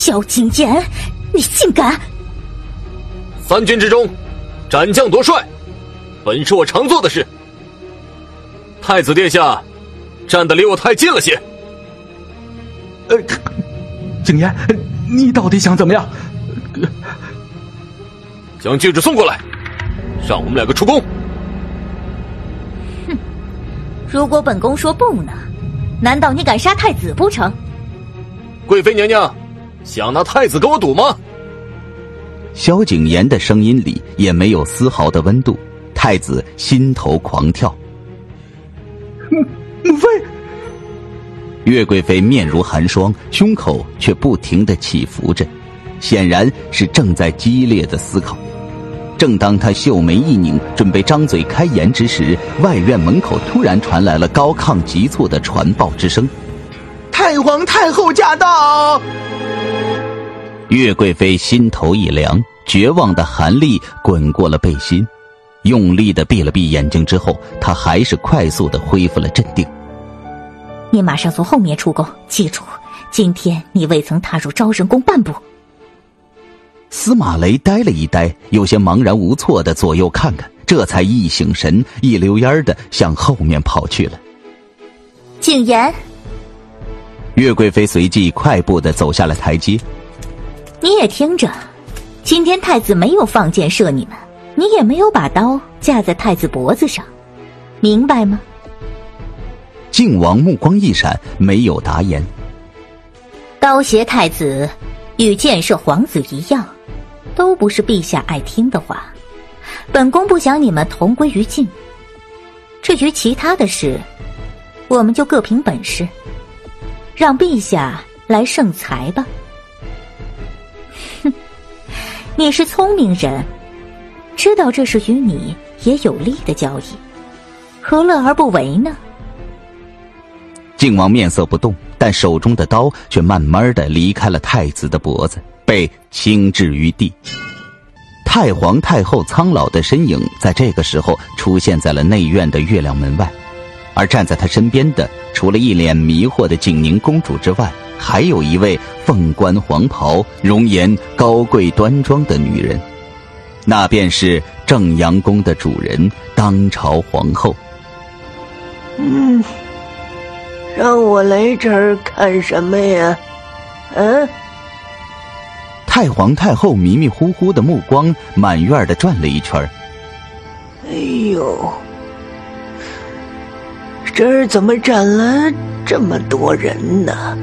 萧景琰，你竟敢 ！3军之中，斩将夺帅，本是我常做的事。太子殿下，站得离我太近了些。 景琰，你到底想怎么样？ 将郡主送过来，让我们2个出宫。 哼，如果本宫说不呢？难道你敢杀太子不成？ 贵妃娘娘，想拿太子跟我赌吗？ 萧景琰的声音里也没有丝毫的温度，太子心头狂跳。 母妃！ 岳贵妃面如寒霜，胸口却不停地起伏着，显然是正在激烈的思考。正当她秀眉一拧，准备张嘴开言之时，外院门口突然传来了高亢急促的传报之声： 太皇太后驾到！ 岳贵妃心头一凉，绝望的寒力滚过了背心，用力地闭了闭眼睛之后，她还是快速地恢复了镇定。 你马上从后面出宫，记住，今天你未曾踏入昭仁宫半步。 司马雷呆了一呆，有些茫然无措地左右看看，这才一醒神，一溜烟地向后面跑去了。 景琰， 岳贵妃随即快步地走下了台阶。 你也听着，今天太子没有放箭射你们，你也没有把刀架在太子脖子上，明白吗？ 靖王目光一闪，没有答言。 刀挟太子与箭射皇子一样，都不是陛下爱听的话。本宫不想你们同归于尽。至于其他的事，我们就各凭本事，让陛下来胜才吧。哼，你是聪明人，知道这是与你也有利的交易，何乐而不为呢？ 靖王面色不动，但手中的刀却慢慢地离开了太子的脖子，被轻置于地。太皇太后苍老的身影在这个时候出现在了内院的月亮门外，而站在他身边的，除了一脸迷惑的景宁公主之外，还有一位凤冠黄袍、容颜高贵端庄的女人，那便是正阳宫的主人，当朝皇后。 让我来这儿看什么呀？ 太皇太后迷迷糊糊的目光满院的转了一圈。 哎呦，这儿怎么站了这么多人呢？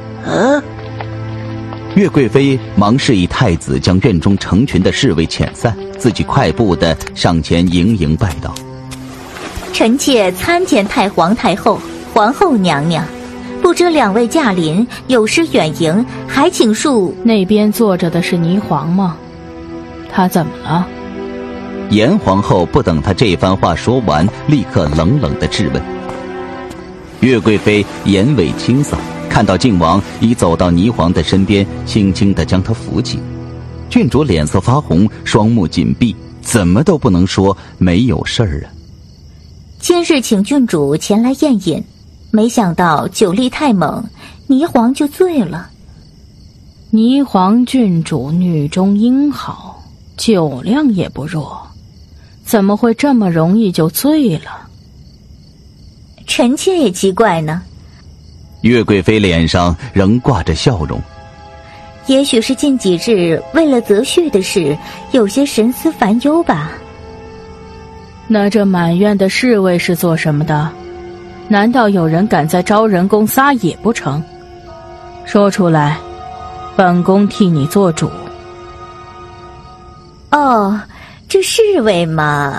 岳贵妃忙示意太子将院中成群的侍卫遣散，自己快步的上前迎迎拜道： 臣妾参见太皇太后、皇后娘娘，不知2位驾临，有失远迎，还请恕。 那边坐着的是霓凰吗？她怎么了？ 严皇后不等她这番话说完，立刻冷冷地质问。岳贵妃眼尾轻扫，看到靖王已走到霓凰的身边，轻轻地将她扶起。郡主脸色发红，双目紧闭，怎么都不能说没有事儿啊。 今日请郡主前来宴饮，没想到酒力太猛，霓凰就醉了。 霓凰郡主女中英好，酒量也不弱，怎么会这么容易就醉了？ 臣妾也奇怪呢。 岳贵妃脸上仍挂着笑容。 也许是近几日为了择婿的事，有些神思烦忧吧。 那这满院的侍卫是做什么的？难道有人敢在昭仁宫撒野不成？说出来，本宫替你做主。 哦，这侍卫嘛，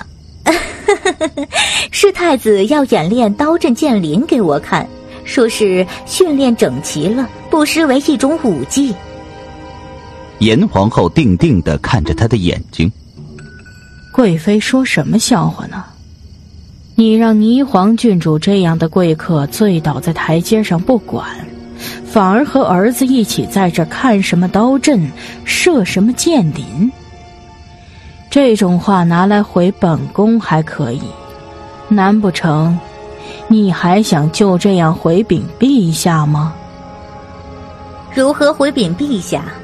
是太子要演练刀阵剑灵给我看，说是训练整齐了，不失为一种武技。 严皇后定定地看着他的眼睛。 贵妃说什么笑话呢？你让霓凰郡主这样的贵客醉倒在台阶上不管，反而和儿子一起在这看什么刀阵，射什么剑林。这种话拿来回本宫还可以，难不成你还想就这样回禀陛下吗？ 如何回禀陛下？